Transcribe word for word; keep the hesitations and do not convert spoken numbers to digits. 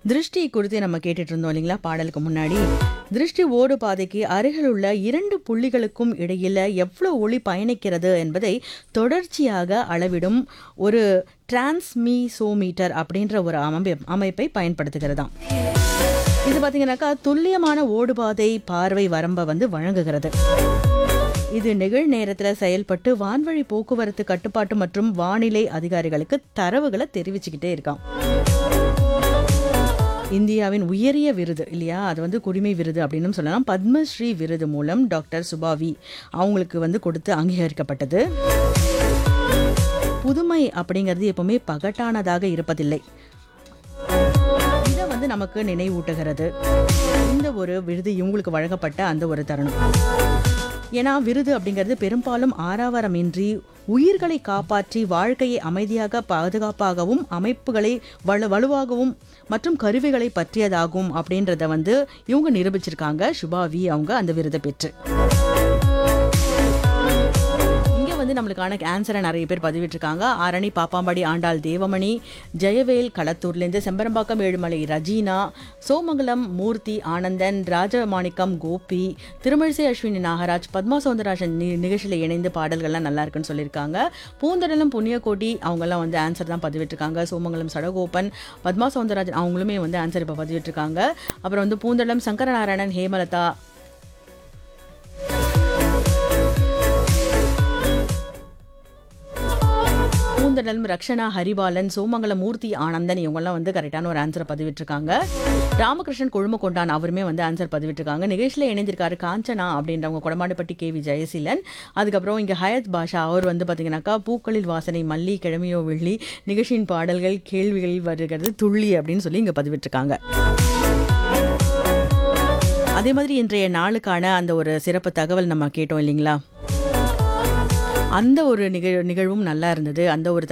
திருஷ்டி குறித்து நம்ம கேட்டுட்டு இருந்தோம் இல்லைங்களா பாடலுக்கு முன்னாடி. திருஷ்டி ஓடு பாதைக்கு அருகில் உள்ள இரண்டு புள்ளிகளுக்கும் இடையில எவ்வளவு ஒளி பயணிக்கிறது என்பதை தொடர்ச்சியாக அளவிடும் ஒரு டிரான்ஸ்மிசோமீட்டர் அப்படின்ற ஒரு அமைப்பு அமைப்பை பயன்படுத்துகிறதாம். இது பார்த்தீங்கன்னாக்கா துல்லியமான ஓடுபாதை பார்வை வரம்பை வந்து வழங்குகிறது. இது நிகழ் நேரத்தில் செயல்பட்டு வான்வழி போக்குவரத்து கட்டுப்பாட்டு மற்றும் வானிலை அதிகாரிகளுக்கு தரவுகளை தெரிவிச்சுக்கிட்டே இருக்காம். இந்தியாவின் உயரிய விருது இல்லையா, அது வந்து குடிமை விருது அப்படின்னு சொல்லலாம். பத்மஸ்ரீ விருது மூலம் டாக்டர் சுபாவி அவங்களுக்கு வந்து கொடுத்து அங்கீகரிக்கப்பட்டது. புதுமை அப்படிங்கிறது எப்பவுமே பகட்டானதாக இருப்பதில்லை. இதை வந்து நமக்கு நினைவூட்டுகிறது இந்த ஒரு விருது இவங்களுக்கு வழங்கப்பட்ட அந்த ஒரு தருணம். ஏன்னா விருது அப்படிங்கிறது பெரும்பாலும் ஆரவாரமின்றி உயிர்களை காப்பாற்றி வாழ்க்கையை அமைதியாக பாதுகாப்பாகவும் அமைப்புகளை வலு வலுவாகவும் மற்றும் கருவிகளை பற்றியதாகும் அப்படின்றத வந்து இவங்க நிரூபிச்சிருக்காங்க. சுபாவி அவங்க அந்த விருதை பெற்று வந்து நம்மளுக்கான ஆன்சரை நிறைய பேர் பதிவிட்டிருக்காங்க. ஆரணி பாப்பாம்பாடி ஆண்டாள் தேவமணி, ஜெயவேல் களத்தூர்லேருந்து, செம்பரம்பாக்கம் ஏழுமலை ரஜீனா, சோமங்கலம் மூர்த்தி ஆனந்தன், ராஜமாணிக்கம் கோபி, திருமழிசை அஸ்வினி நாகராஜ், பத்மா சௌந்தரராஜன் நிகழ்ச்சியில் இணைந்து பாடல்கள்லாம் நல்லா இருக்குன்னு சொல்லியிருக்காங்க. பூந்தடலம் புண்ணியக்கோட்டி அவங்கெல்லாம் வந்து ஆன்சர் தான் பதிவிட்டிருக்காங்க. சோமங்கலம் சடகோபன், பத்மா சௌந்தரராஜன் அவங்களுமே வந்து ஆன்சர் இப்போ பதிவிட்டிருக்காங்க. அப்புறம் வந்து பூந்தடலம் சங்கரநாராயணன், ஹேமலதா, பூந்தடலம் ரக்ஷனா, ஹரிபாலன், சோமங்கலம் மூர்த்தி ஆனந்தன் இவங்கெல்லாம் வந்து கரெக்டான ஒரு ஆன்சரை பதிவிட்டிருக்காங்க. ராமகிருஷ்ணன் கொழுமக்கொண்டான் அவருமே வந்து ஆன்சர் பதிவிட்டிருக்காங்க. நிகழ்ச்சியில் இணைந்திருக்காரு காஞ்சனா அப்படின்றவங்க கொடமாடுப்பட்டி கே வி ஜெயசீலன். அதுக்கப்புறம் இங்கே ஹயத் பாஷா அவர் வந்து பார்த்தீங்கன்னாக்கா பூக்களில் வாசனை மல்லி கிழமையோ வெள்ளி நிகழ்ச்சியின் பாடல்கள் கேள்விகள் வருகிறது துள்ளி அப்படின்னு சொல்லி இங்கே பதிவிட்டிருக்காங்க. அதே மாதிரி இன்றைய நாளுக்கான அந்த ஒரு சிறப்பு தகவல் நம்ம கேட்டோம் இல்லைங்களா, அந்த ஒரு நிகழ் நிகழ்வும் நல்லா இருந்தது. அந்த ஒரு